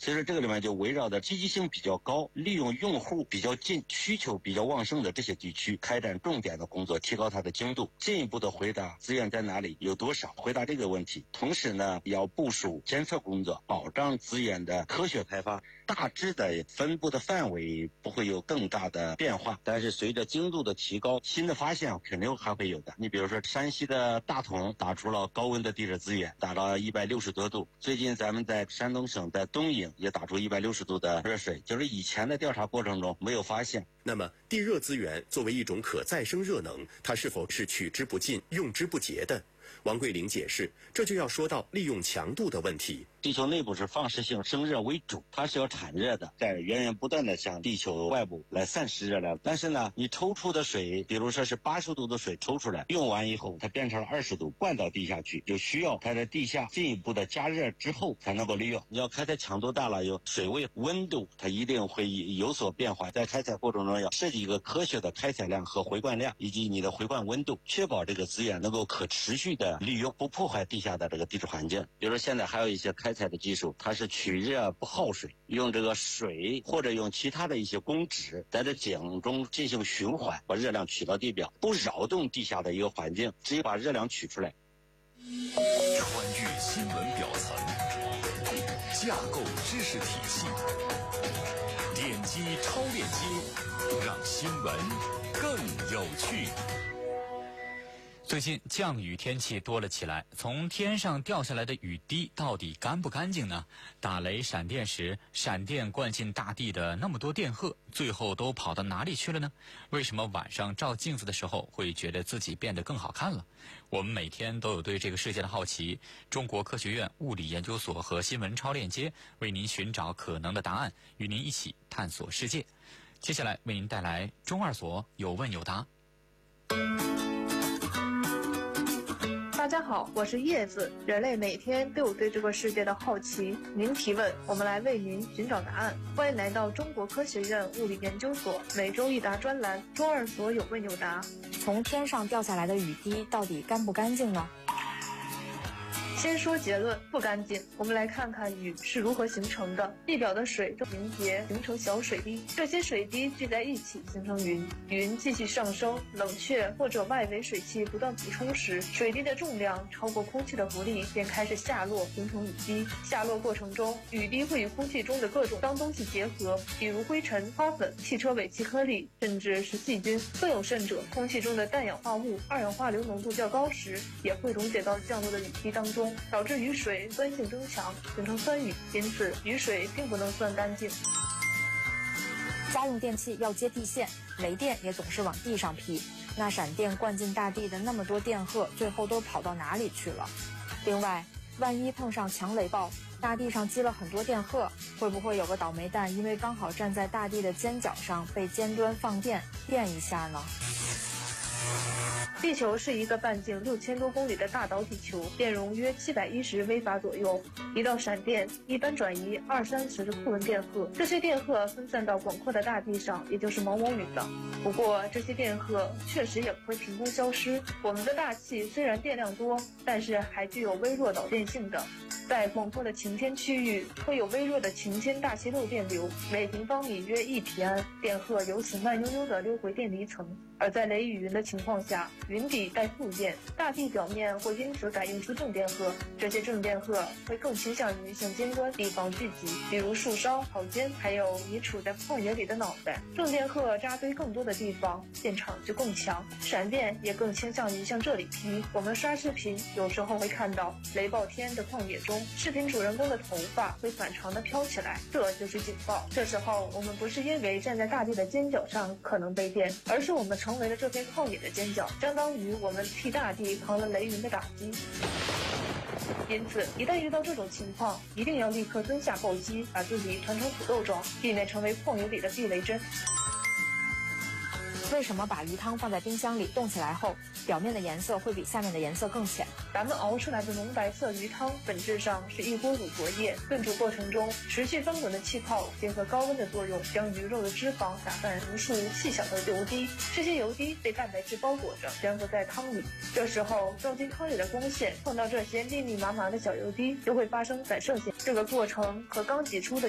所以说这个里面就围绕着积极性比较高、利用用户比较近、需求比较旺盛的这些地区开展重点的工作，提高它的精度，进一步的回答资源在哪里、有多少，回答这个问题。同时呢，要部署监测工作，保障资源的科学开发。大致的分布的范围不会有更大的变化，但是随着精度的提高，新的发现肯定还会有的。你比如说山西的大同打出了高温的地热资源，达到160多度。最近咱们在山东省的东营也打出160度的热水，就是以前的调查过程中没有发现。 那么地热资源作为一种可再生热能，它是否是取之不尽、用之不竭的？王桂玲解释，这就要说到利用强度的问题。 地球内部是放射性生热为主，它是要产热的，在源源不断的向地球外部来散失热量。但是呢，你抽出的水，比如说是80度的水抽出来，用完以后它变成了20度，灌到地下去，就需要它在地下进一步的加热之后才能够利用。你要开采强度大了，有水位、温度，它一定会有所变化。在开采过程中要设计一个科学的开采量和回灌量，以及你的回灌温度，确保这个资源能够可持续的利用，不破坏地下的这个地质环境。比如说现在还有一些开采的技术，它是取热不耗水，用这个水或者用其他的一些公脂在这井中进行循环，把热量取到地表，不扰动地下的一个环境，直接把热量取出来。 穿越新闻表层，架构知识体系，点击超链接，让新闻更有趣。 最近降雨天气多了起来，从天上掉下来的雨滴到底干不干净呢？打雷闪电时，闪电灌进大地的那么多电荷，最后都跑到哪里去了呢？为什么晚上照镜子的时候会觉得自己变得更好看了？我们每天都有对这个世界的好奇，中国科学院物理研究所和新闻超链接为您寻找可能的答案，与您一起探索世界。接下来为您带来中二所有问有答。 大家好，我是叶子。人类每天都有对这个世界的好奇，您提问，我们来为您寻找答案。欢迎来到中国科学院物理研究所每周一答专栏，中二所有问有答。 从天上掉下来的雨滴到底干不干净呢？ 先说结论，不干净。我们来看看雨是如何形成的。地表的水凝结形成小水滴，这些水滴聚在一起形成云。云继续上升，冷却或者外围水汽不断补充时，水滴的重量超过空气的浮力，便开始下落，形成雨滴。下落过程中，雨滴会与空气中的各种脏东西结合，比如灰尘、花粉、汽车尾气颗粒，甚至是细菌。更有甚者，空气中的氮氧化物、二氧化硫浓度较高时，也会溶解到降落的雨滴当中，导致雨水酸性增强，形成酸雨。因此，雨水并不能算干净。 家用电器要接地线，雷电也总是往地上劈。那闪电灌进大地的那么多电荷，最后都跑到哪里去了？另外，万一碰上强雷暴，大地上积了很多电荷，会不会有个倒霉蛋因为刚好站在大地的尖角上，被尖端放电一下呢？ 地球是一个半径6000多公里的大导体球，电容约710微法左右。一道闪电一般转移20-30库仑电荷，这些电荷分散到广阔的大地上，也就是毛毛雨了。不过这些电荷确实也不会凭空消失。我们的大气虽然电量多，但是还具有微弱导电性的。在广阔的晴天区域，会有微弱的晴天大气漏电流，每平方米约1皮安，电荷由此慢悠悠地溜回电离层。而在雷雨云的情况下，云底带负电，大地表面会因此感应出正电荷，这些正电荷会更倾向于向尖端地方聚集，比如树梢、草尖，还有你处在旷野里的脑袋。正电荷扎堆更多的地方，电场就更强，闪电也更倾向于向这里劈。我们刷视频有时候会看到雷暴天的旷野中，视频主人公的头发会反常地飘起来，这就是警报。这时候我们不是因为站在大地的尖角上可能被电，而是我们成为了这片旷野的尖角，相当于我们替大地扛了雷云的打击。因此，一旦遇到这种情况，一定要立刻蹲下暴击，把自己团成土豆状，避免成为旷野里的避雷针。 为什么把鱼汤放在冰箱里冻起来后，表面的颜色会比下面的颜色更浅？ 咱们熬出来的浓白色鱼汤本质上是一锅乳浊液，炖煮过程中持续翻滚的气泡结合高温的作用，将鱼肉的脂肪打散无数细小的油滴，这些油滴被蛋白质包裹着，悬浮在汤里。这时候照进汤里的光线碰到这些密密麻麻的小油滴，就会发生散射线。这个过程和刚挤出的